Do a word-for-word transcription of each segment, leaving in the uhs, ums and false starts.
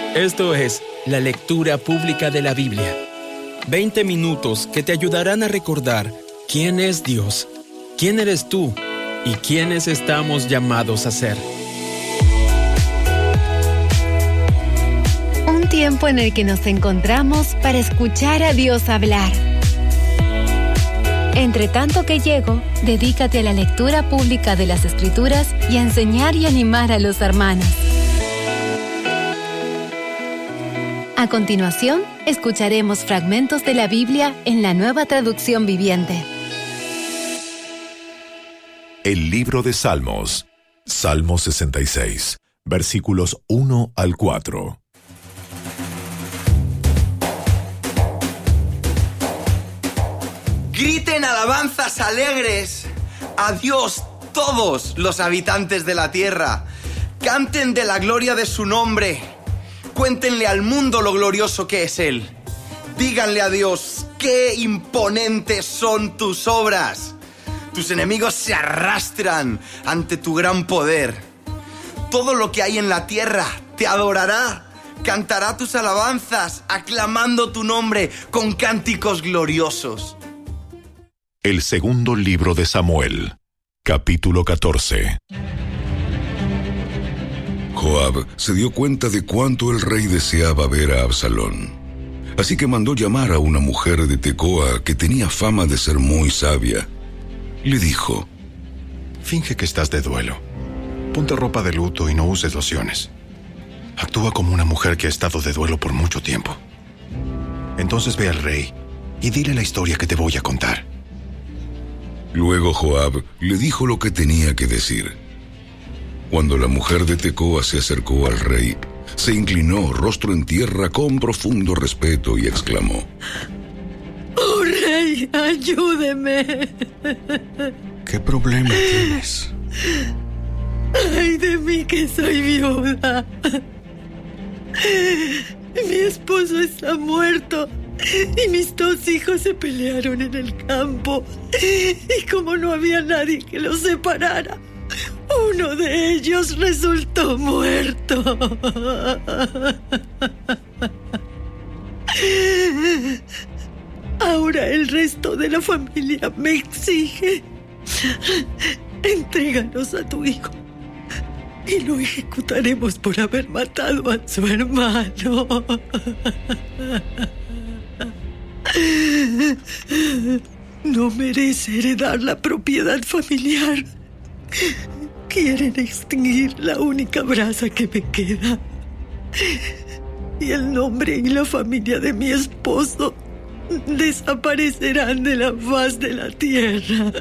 Esto es la lectura pública de la Biblia. veinte minutos que te ayudarán a recordar quién es Dios, quién eres tú y quiénes estamos llamados a ser. Un tiempo en el que nos encontramos para escuchar a Dios hablar. Entre tanto que llego, dedícate a la lectura pública de las Escrituras y a enseñar y animar a los hermanos. A continuación, escucharemos fragmentos de la Biblia en la Nueva Traducción Viviente. El libro de Salmos, Salmo sesenta y seis, versículos uno al cuatro. Griten alabanzas alegres a Dios todos los habitantes de la tierra. Canten de la gloria de su nombre. Cuéntenle al mundo lo glorioso que es Él. Díganle a Dios, qué imponentes son tus obras. Tus enemigos se arrastran ante tu gran poder. Todo lo que hay en la tierra te adorará. Cantará tus alabanzas, aclamando tu nombre con cánticos gloriosos. El segundo libro de Samuel, capítulo catorce. Joab se dio cuenta de cuánto el rey deseaba ver a Absalón. Así que mandó llamar a una mujer de Tecoa que tenía fama de ser muy sabia. Le dijo: finge que estás de duelo. Ponte ropa de luto y no uses lociones. Actúa como una mujer que ha estado de duelo por mucho tiempo. Entonces ve al rey y dile la historia que te voy a contar. Luego Joab le dijo lo que tenía que decir. Cuando la mujer de Tecoa se acercó al rey, se inclinó rostro en tierra con profundo respeto y exclamó: ¡Oh, rey, ayúdeme! ¿Qué problema tienes? ¡Ay de mí que soy viuda! Mi esposo está muerto y mis dos hijos se pelearon en el campo. Y como no había nadie que los separara, uno de ellos resultó muerto. Ahora el resto de la familia me exige: entréganos a tu hijo y lo ejecutaremos por haber matado a su hermano. No merece heredar la propiedad familiar. Quieren extinguir la única brasa que me queda. Y el nombre y la familia de mi esposo desaparecerán de la faz de la tierra.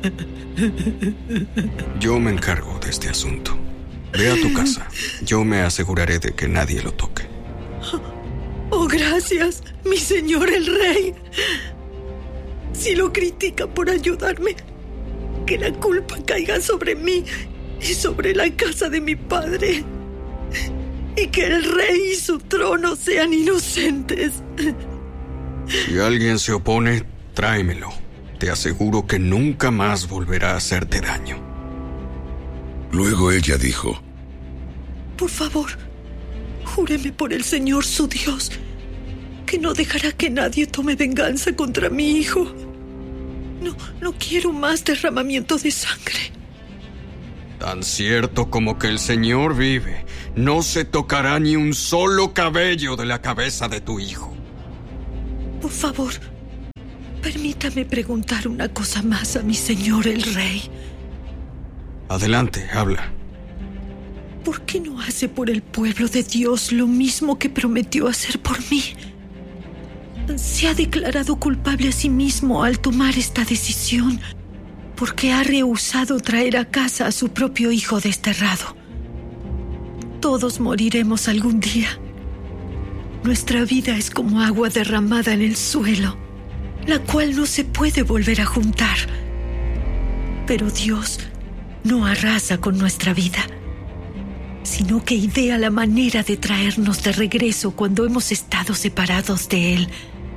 Yo me encargo de este asunto. Ve a tu casa. Yo me aseguraré de que nadie lo toque. Oh, gracias, mi señor el rey. Si lo critica por ayudarme, que la culpa caiga sobre mí y sobre la casa de mi padre, y que el rey y su trono sean inocentes. Si alguien se opone, tráemelo. Te aseguro que nunca más volverá a hacerte daño. Luego ella dijo: por favor, júreme por el Señor su Dios que no dejará que nadie tome venganza contra mi hijo. No, no quiero más derramamiento de sangre. Tan cierto como que el Señor vive, no se tocará ni un solo cabello de la cabeza de tu hijo. Por favor, permítame preguntar una cosa más a mi señor el rey. Adelante, habla. ¿Por qué no hace por el pueblo de Dios lo mismo que prometió hacer por mí? Se ha declarado culpable a sí mismo al tomar esta decisión, porque ha rehusado traer a casa a su propio hijo desterrado. Todos moriremos algún día. Nuestra vida es como agua derramada en el suelo, la cual no se puede volver a juntar. Pero Dios no arrasa con nuestra vida, sino que idea la manera de traernos de regreso cuando hemos estado separados de Él.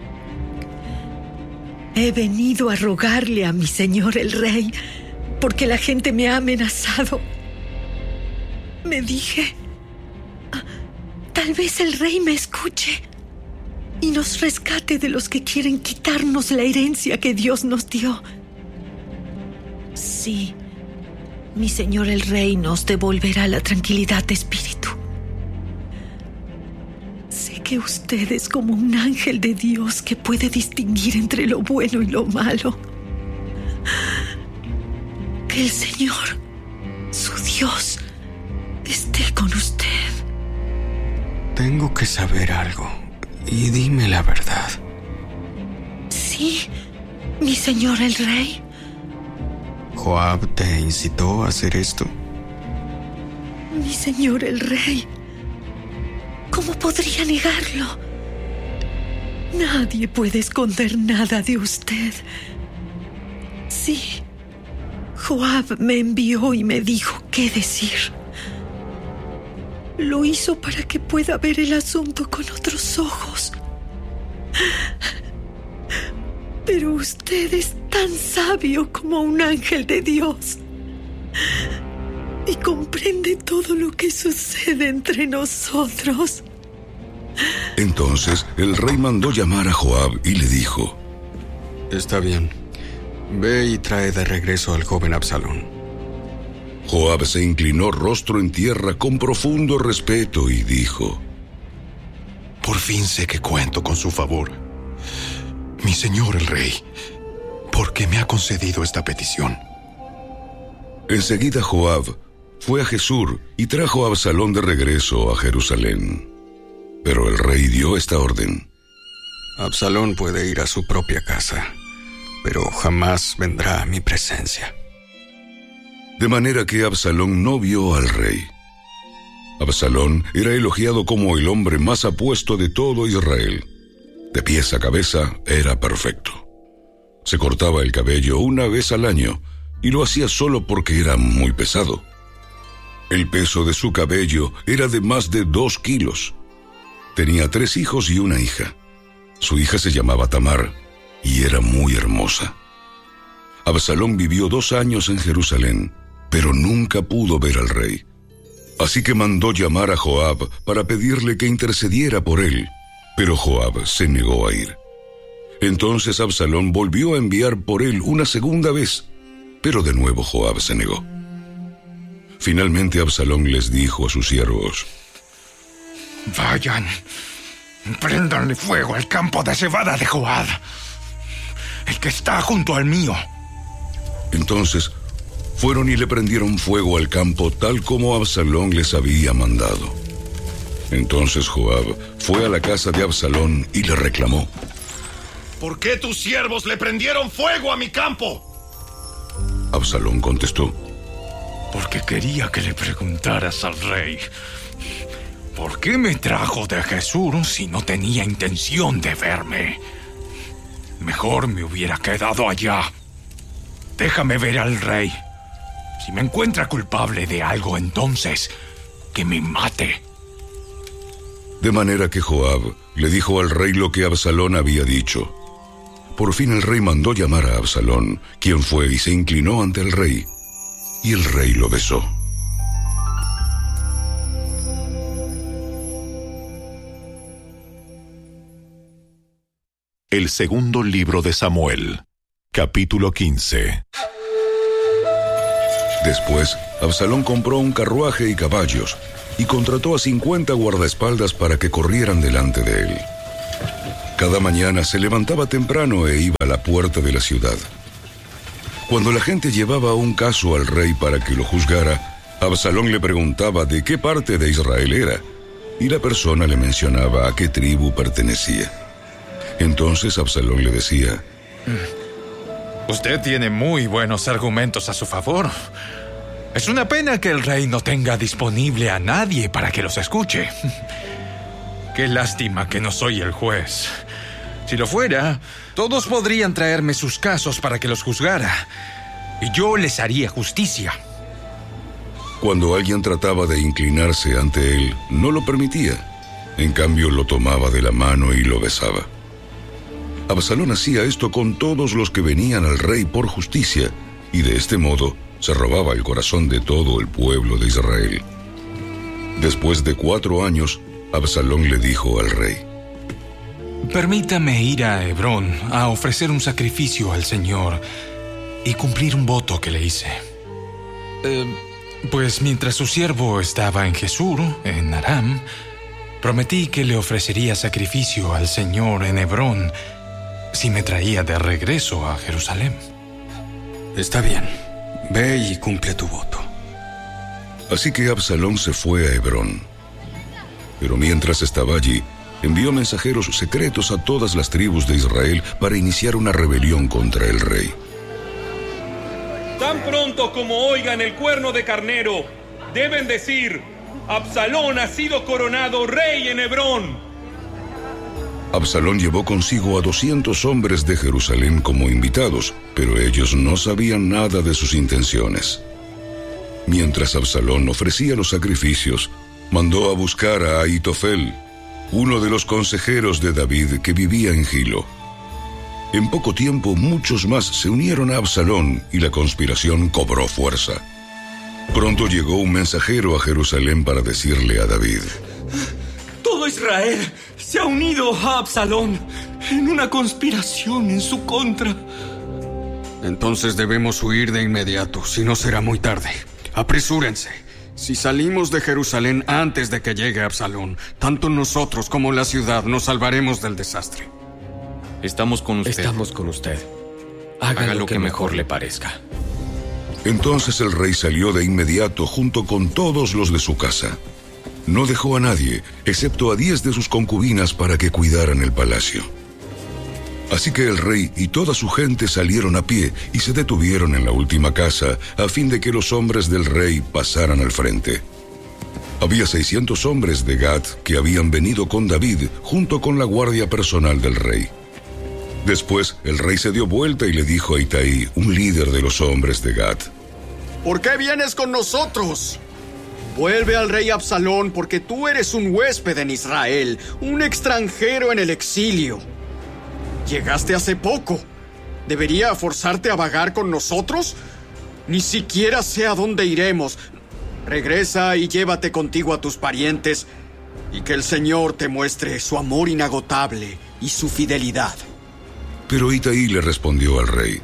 He venido a rogarle a mi señor el rey, porque la gente me ha amenazado. Me dije, Tal vez el rey me escuche y nos rescate de los que quieren quitarnos la herencia que Dios nos dio. Sí, mi señor el rey nos devolverá la tranquilidad de espíritu. Sé que usted es como un ángel de Dios que puede distinguir entre lo bueno y lo malo. Que el Señor, su Dios, esté con usted. Tengo que saber algo, y dime la verdad. Sí, mi señor el rey. ¿Joab te incitó a hacer esto? Mi señor el rey. ¿Cómo podría negarlo? Nadie puede esconder nada de usted. Sí, Joab me envió y me dijo qué decir. Lo hizo para que pueda ver el asunto con otros ojos. Pero usted es tan sabio como un ángel de Dios y comprende todo lo que sucede entre nosotros. Entonces el rey mandó llamar a Joab y le dijo: Está bien, ve y trae de regreso al joven Absalón. Joab se inclinó rostro en tierra con profundo respeto y dijo: Por fin sé que cuento con su favor, mi señor el rey, porque me ha concedido esta petición. Enseguida Joab fue a Jesús y trajo a Absalón de regreso a Jerusalén. Pero el rey dio esta orden: Absalón puede ir a su propia casa, pero jamás vendrá a mi presencia. De manera que Absalón no vio al rey. Absalón era elogiado como el hombre más apuesto de todo Israel. De pies a cabeza era perfecto. Se cortaba el cabello una vez al año y lo hacía solo porque era muy pesado. El peso de su cabello era de más de dos kilos. Tenía tres hijos y una hija. Su hija se llamaba Tamar y era muy hermosa. Absalón vivió dos años en Jerusalén, pero nunca pudo ver al rey. Así que mandó llamar a Joab para pedirle que intercediera por él, pero Joab se negó a ir. Entonces Absalón volvió a enviar por él una segunda vez, pero de nuevo Joab se negó. Finalmente Absalón les dijo a sus siervos: Vayan, préndanle fuego al campo de cebada de Joab, el que está junto al mío. Entonces fueron y le prendieron fuego al campo tal como Absalón les había mandado. Entonces Joab fue a la casa de Absalón y le reclamó: ¿Por qué tus siervos le prendieron fuego a mi campo? Absalón contestó: Porque quería que le preguntaras al rey, ¿por qué me trajo de Jesús si no tenía intención de verme? Mejor me hubiera quedado allá. Déjame ver al rey. Si me encuentra culpable de algo, entonces que me mate. De manera que Joab le dijo al rey lo que Absalón había dicho. Por fin el rey mandó llamar a Absalón, quien fue y se inclinó ante el rey, y el rey lo besó. El segundo libro de Samuel, capítulo quince. Después, Absalón compró un carruaje y caballos, y contrató a cincuenta guardaespaldas para que corrieran delante de él. Cada mañana se levantaba temprano e iba a la puerta de la ciudad. Cuando la gente llevaba un caso al rey para que lo juzgara, Absalón le preguntaba de qué parte de Israel era, y la persona le mencionaba a qué tribu pertenecía. Entonces Absalón le decía: Usted tiene muy buenos argumentos a su favor. Es una pena que el rey no tenga disponible a nadie para que los escuche. Qué lástima que no soy el juez. Si lo fuera, todos podrían traerme sus casos para que los juzgara, y yo les haría justicia. Cuando alguien trataba de inclinarse ante él, no lo permitía. En cambio, lo tomaba de la mano y lo besaba. Absalón hacía esto con todos los que venían al rey por justicia, y de este modo se robaba el corazón de todo el pueblo de Israel. Después de cuatro años, Absalón le dijo al rey: Permítame ir a Hebrón a ofrecer un sacrificio al Señor y cumplir un voto que le hice. Eh, pues mientras su siervo estaba en Jesús, en Aram, prometí que le ofrecería sacrificio al Señor en Hebrón si me traía de regreso a Jerusalén. Está bien. Ve y cumple tu voto. Así que Absalón se fue a Hebrón. Pero mientras estaba allí, envió mensajeros secretos a todas las tribus de Israel para iniciar una rebelión contra el rey. Tan pronto como oigan el cuerno de carnero, deben decir: Absalón ha sido coronado rey en Hebrón. Absalón llevó consigo a doscientos hombres de Jerusalén como invitados, pero ellos no sabían nada de sus intenciones. Mientras Absalón ofrecía los sacrificios, mandó a buscar a Ahitofel, uno de los consejeros de David que vivía en Gilo. En poco tiempo, muchos más se unieron a Absalón y la conspiración cobró fuerza. Pronto llegó un mensajero a Jerusalén para decirle a David: Todo Israel se ha unido a Absalón en una conspiración en su contra. Entonces debemos huir de inmediato, si no será muy tarde. Apresúrense. Si salimos de Jerusalén antes de que llegue Absalón, tanto nosotros como la ciudad nos salvaremos del desastre. Estamos con usted. Estamos con usted. Haga, Haga lo que, que mejor le parezca. Entonces el rey salió de inmediato junto con todos los de su casa. No dejó a nadie, excepto a diez de sus concubinas para que cuidaran el palacio. Así que el rey y toda su gente salieron a pie y se detuvieron en la última casa a fin de que los hombres del rey pasaran al frente. Había seiscientos hombres de Gat que habían venido con David junto con la guardia personal del rey. Después el rey se dio vuelta y le dijo a Itaí, un líder de los hombres de Gat: ¿Por qué vienes con nosotros? Vuelve al rey Absalón, porque tú eres un huésped en Israel, un extranjero en el exilio. Llegaste hace poco. ¿Debería forzarte a vagar con nosotros? Ni siquiera sé a dónde iremos. Regresa y llévate contigo a tus parientes, y que el Señor te muestre su amor inagotable y su fidelidad. Pero Itaí le respondió al rey: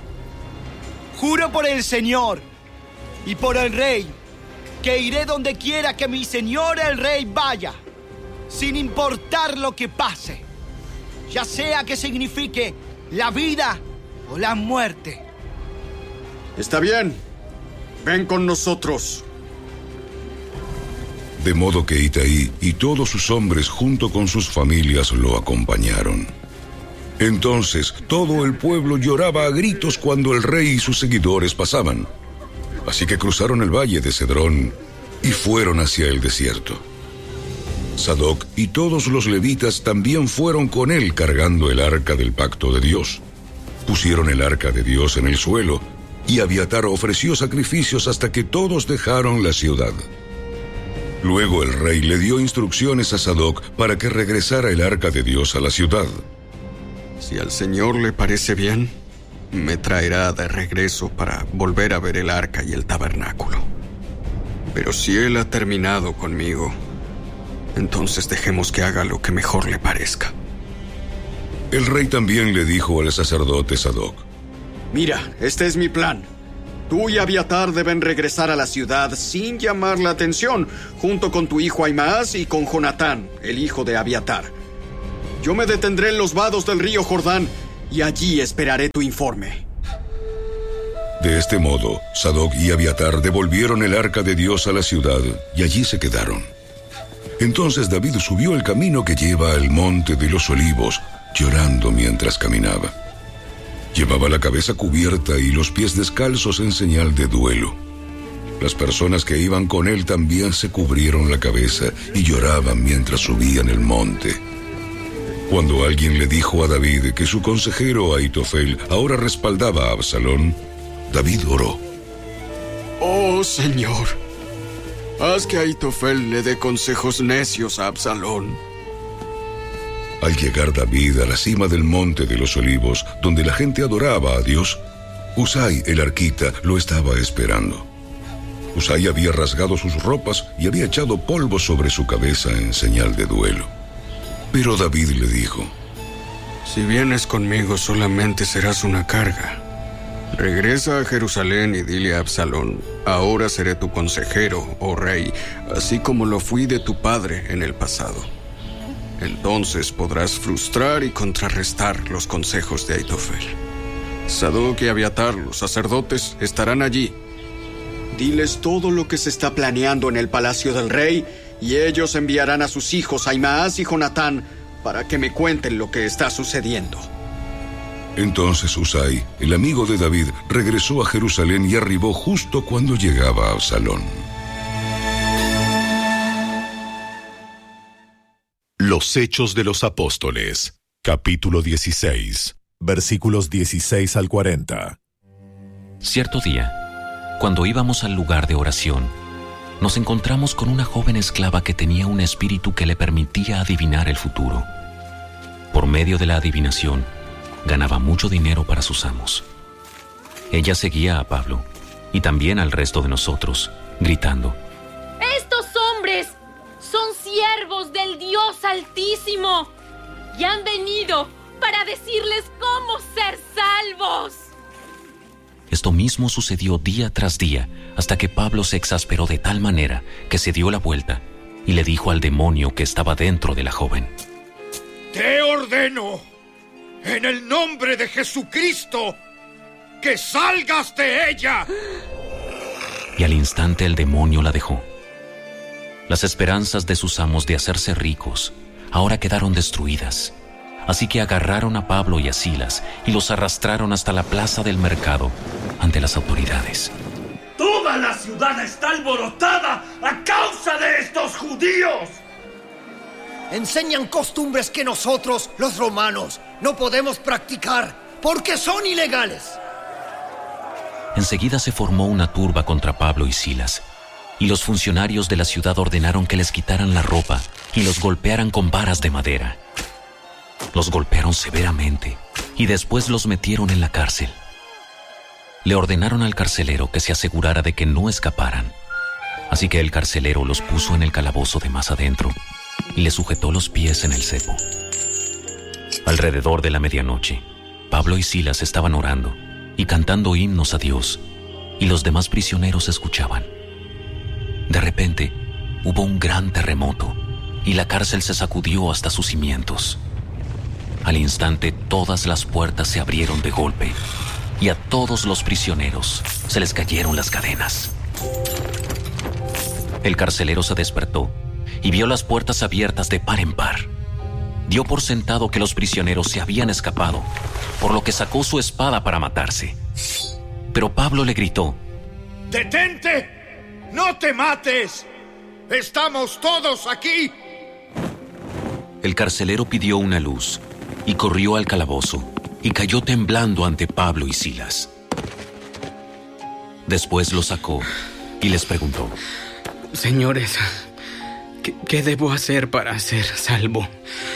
Juro por el Señor y por el rey que iré donde quiera que mi señor el rey vaya, sin importar lo que pase, ya sea que signifique la vida o la muerte. Está bien, ven con nosotros. De modo que Itaí y todos sus hombres junto con sus familias lo acompañaron. Entonces todo el pueblo lloraba a gritos cuando el rey y sus seguidores pasaban. Así que cruzaron el valle de Cedrón y fueron hacia el desierto. Sadoc y todos los levitas también fueron con él cargando el arca del pacto de Dios. Pusieron el arca de Dios en el suelo y Abiatar ofreció sacrificios hasta que todos dejaron la ciudad. Luego el rey le dio instrucciones a Sadoc para que regresara el arca de Dios a la ciudad. Si al Señor le parece bien, me traerá de regreso para volver a ver el arca y el tabernáculo. Pero si él ha terminado conmigo, entonces dejemos que haga lo que mejor le parezca. El rey también le dijo al sacerdote Sadoc: Mira, este es mi plan. Tú y Abiatar deben regresar a la ciudad sin llamar la atención, junto con tu hijo Ahimaas y con Jonatán, el hijo de Abiatar. Yo me detendré en los vados del río Jordán y allí esperaré tu informe. De este modo, Sadoc y Abiatar devolvieron el arca de Dios a la ciudad y allí se quedaron. Entonces David subió el camino que lleva al monte de los olivos, llorando mientras caminaba. Llevaba la cabeza cubierta y los pies descalzos en señal de duelo. Las personas que iban con él también se cubrieron la cabeza y lloraban mientras subían el monte. Cuando alguien le dijo a David que su consejero Ahitofel ahora respaldaba a Absalón, David oró: Oh, Señor, haz que Ahitofel le dé consejos necios a Absalón. Al llegar David a la cima del monte de los olivos, donde la gente adoraba a Dios, Husai el arquita lo estaba esperando. Husai había rasgado sus ropas y había echado polvo sobre su cabeza en señal de duelo. Pero David le dijo: Si vienes conmigo solamente serás una carga. Regresa a Jerusalén y dile a Absalón: ahora seré tu consejero, oh rey, así como lo fui de tu padre en el pasado. Entonces podrás frustrar y contrarrestar los consejos de Ahitofel. Sadoc y Abiatar, los sacerdotes, estarán allí. Diles todo lo que se está planeando en el palacio del rey, y ellos enviarán a sus hijos Ahimaas y Jonatán para que me cuenten lo que está sucediendo. Entonces Husai, el amigo de David, regresó a Jerusalén y arribó justo cuando llegaba Absalón. Los Hechos de los Apóstoles, capítulo dieciséis, versículos dieciséis al cuarenta. Cierto día, cuando íbamos al lugar de oración, nos encontramos con una joven esclava que tenía un espíritu que le permitía adivinar el futuro. Por medio de la adivinación, ganaba mucho dinero para sus amos. Ella seguía a Pablo y también al resto de nosotros, gritando: ¡Estos hombres son siervos del Dios Altísimo y han venido para decirles cómo ser salvos! Esto mismo sucedió día tras día, hasta que Pablo se exasperó de tal manera que se dio la vuelta y le dijo al demonio que estaba dentro de la joven: Te ordeno, en el nombre de Jesucristo, que salgas de ella. Y al instante el demonio la dejó. Las esperanzas de sus amos de hacerse ricos ahora quedaron destruidas. Así que agarraron a Pablo y a Silas y los arrastraron hasta la plaza del mercado ante las autoridades. ¡Toda la ciudad está alborotada a causa de estos judíos! Enseñan costumbres que nosotros, los romanos, no podemos practicar porque son ilegales. Enseguida se formó una turba contra Pablo y Silas, y los funcionarios de la ciudad ordenaron que les quitaran la ropa y los golpearan con varas de madera. Los golpearon severamente y después los metieron en la cárcel. Le ordenaron al carcelero que se asegurara de que no escaparan. Así que el carcelero los puso en el calabozo de más adentro y les sujetó los pies en el cepo. Alrededor de la medianoche, Pablo y Silas estaban orando y cantando himnos a Dios, y los demás prisioneros escuchaban. De repente, hubo un gran terremoto y la cárcel se sacudió hasta sus cimientos. Al instante, todas las puertas se abrieron de golpe y a todos los prisioneros se les cayeron las cadenas. El carcelero se despertó y vio las puertas abiertas de par en par. Dio por sentado que los prisioneros se habían escapado, por lo que sacó su espada para matarse. Pero Pablo le gritó: ¡Detente! ¡No te mates! ¡Estamos todos aquí! El carcelero pidió una luz y corrió al calabozo y cayó temblando ante Pablo y Silas. Después los sacó y les preguntó: Señores, ¿qué, qué debo hacer para ser salvo?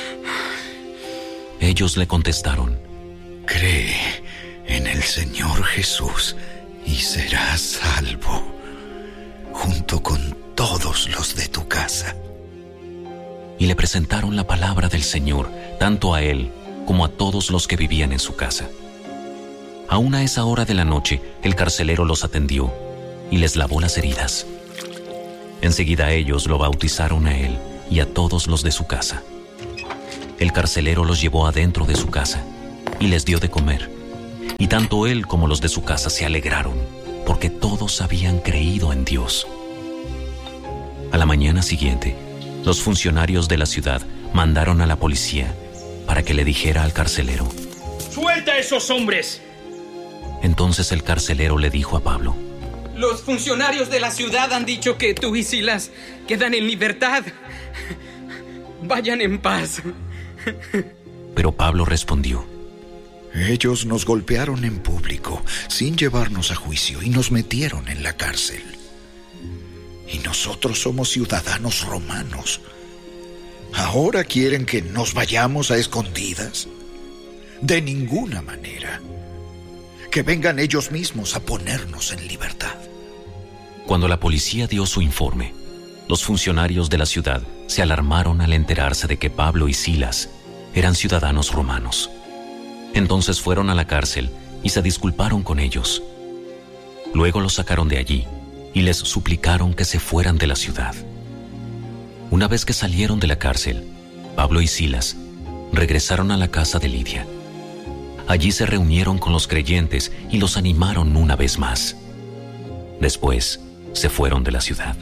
Ellos le contestaron: Cree en el Señor Jesús y serás salvo, junto con todos los de tu casa. Y le presentaron la palabra del Señor, tanto a él como a todos los que vivían en su casa. Aún a esa hora de la noche, el carcelero los atendió y les lavó las heridas. Enseguida ellos lo bautizaron a él y a todos los de su casa. El carcelero los llevó adentro de su casa y les dio de comer. Y tanto él como los de su casa se alegraron, porque todos habían creído en Dios. A la mañana siguiente, los funcionarios de la ciudad mandaron a la policía para que le dijera al carcelero: ¡Suelta a esos hombres! Entonces el carcelero le dijo a Pablo: Los funcionarios de la ciudad han dicho que tú y Silas quedan en libertad. Vayan en paz. Pero Pablo respondió: Ellos nos golpearon en público, sin llevarnos a juicio, y nos metieron en la cárcel. Y nosotros somos ciudadanos romanos. ¿Ahora quieren que nos vayamos a escondidas? De ninguna manera. Que vengan ellos mismos a ponernos en libertad. Cuando la policía dio su informe, los funcionarios de la ciudad se alarmaron al enterarse de que Pablo y Silas eran ciudadanos romanos. Entonces fueron a la cárcel y se disculparon con ellos. Luego los sacaron de allí y les suplicaron que se fueran de la ciudad. Una vez que salieron de la cárcel, Pablo y Silas regresaron a la casa de Lidia. Allí se reunieron con los creyentes y los animaron una vez más. Después, se fueron de la ciudad.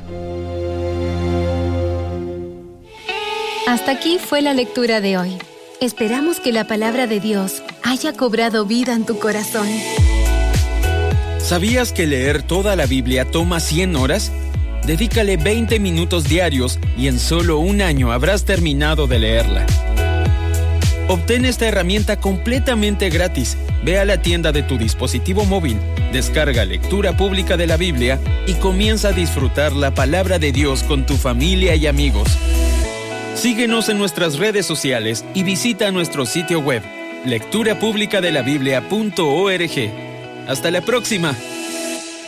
Hasta aquí fue la lectura de hoy. Esperamos que la palabra de Dios haya cobrado vida en tu corazón. ¿Sabías que leer toda la Biblia toma cien horas? Dedícale veinte minutos diarios y en solo un año habrás terminado de leerla. Obtén esta herramienta completamente gratis. Ve a la tienda de tu dispositivo móvil, descarga Lectura Pública de la Biblia y comienza a disfrutar la palabra de Dios con tu familia y amigos. Síguenos en nuestras redes sociales y visita nuestro sitio web, lectura pública de la biblia punto org. Hasta la próxima.